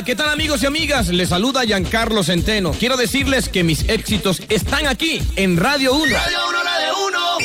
¿qué tal amigos y amigas? Les saluda Giancarlo Centeno. Quiero decirles que mis éxitos están aquí en Radio 1. Radio 1, la de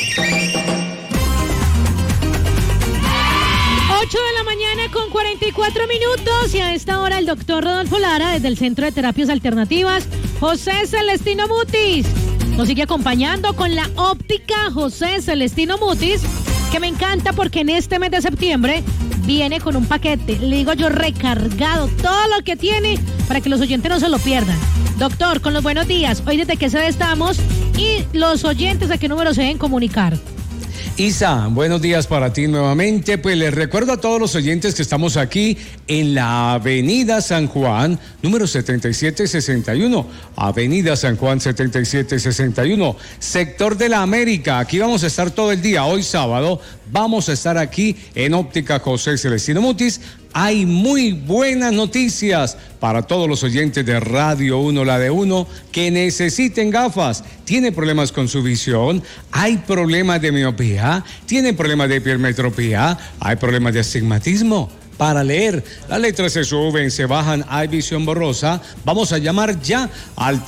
8 de la mañana con 44 minutos y a esta hora el doctor Rodolfo Lara desde el Centro de Terapias Alternativas José Celestino Mutis nos sigue acompañando con la óptica José Celestino Mutis, que me encanta porque en este mes de septiembre viene con un paquete, le digo yo, recargado, todo lo que tiene para que los oyentes no se lo pierdan. Doctor, con los buenos días, hoy desde qué sede estamos y los oyentes a qué número se deben comunicar. Isa, buenos días para ti nuevamente. Pues les recuerdo a todos los oyentes que estamos aquí en la Avenida San Juan, número 7761. Avenida San Juan 7761, sector de la América. Aquí vamos a estar todo el día. Hoy sábado vamos a estar aquí en Óptica José Celestino Mutis. Hay muy buenas noticias para todos los oyentes de Radio 1, la de 1, que necesiten gafas. ¿Tiene problemas con su visión? ¿Hay problemas de miopía? ¿Tiene problemas de hipermetropía? ¿Hay problemas de astigmatismo? Para leer, las letras se suben, se bajan, hay visión borrosa. Vamos a llamar ya al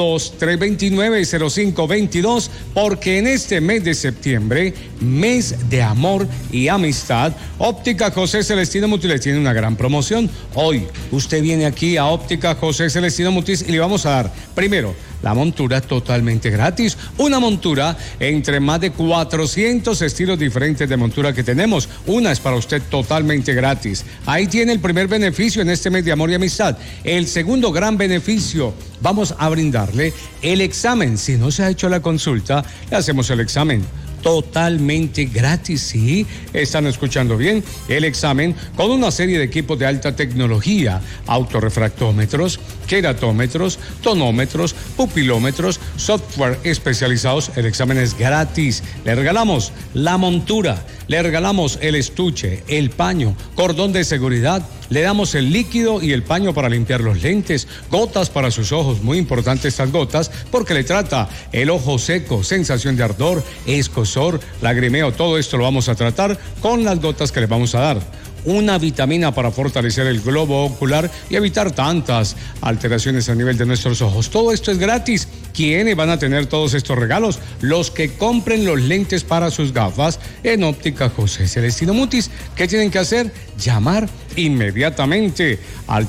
302-329-0522 porque en este mes de septiembre, mes de amor y amistad, Óptica José Celestino Mutis les tiene una gran promoción. Hoy usted viene aquí a Óptica José Celestino Mutis y le vamos a dar, primero, la montura totalmente gratis. Una montura entre más de 400 estilos diferentes de montura que tenemos. Una es para usted totalmente gratis. Ahí tiene el primer beneficio en este mes de amor y amistad. El segundo gran beneficio, vamos a brindarle el examen. Si no se ha hecho la consulta, le hacemos el examen totalmente gratis, sí, están escuchando bien, el examen con una serie de equipos de alta tecnología, autorrefractómetros, queratómetros, tonómetros, pupilómetros, software especializados. El examen es gratis. Le regalamos la montura, le regalamos el estuche, el paño, cordón de seguridad, le damos el líquido y el paño para limpiar los lentes, gotas para sus ojos, muy importante estas gotas porque le trata el ojo seco, sensación de ardor, escozor, lagrimeo, todo esto lo vamos a tratar con las gotas que le vamos a dar. Una vitamina para fortalecer el globo ocular y evitar tantas alteraciones a nivel de nuestros ojos. Todo esto es gratis. ¿Quiénes van a tener todos estos regalos? Los que compren los lentes para sus gafas en Óptica José Celestino Mutis. ¿Qué tienen que hacer? Llamar inmediatamente al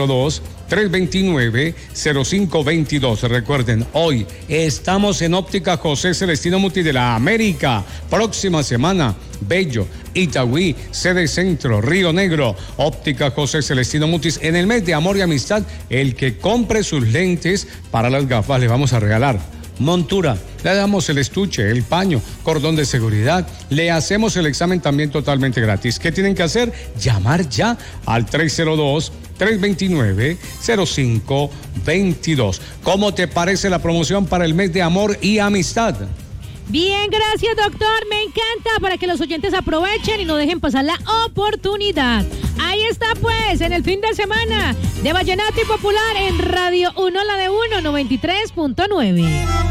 302-329-0522. Recuerden, hoy estamos en Óptica José Celestino Mutis de la América. Próxima semana, Bello, Itagüí, Sede Centro, Río Negro, Óptica José Celestino Mutis. En el mes de amor y amistad, el que compre sus lentes para las gafas le vamos a regalar montura, le damos el estuche, el paño, cordón de seguridad, le hacemos el examen también totalmente gratis. ¿Qué tienen que hacer? Llamar ya al 302-329-0522. ¿Cómo te parece la promoción para el mes de amor y amistad? Bien, gracias doctor, me encanta, para que los oyentes aprovechen y no dejen pasar la oportunidad. Ahí está pues, en el fin de semana de Vallenato y Popular en Radio 1, la de 1, 93.9.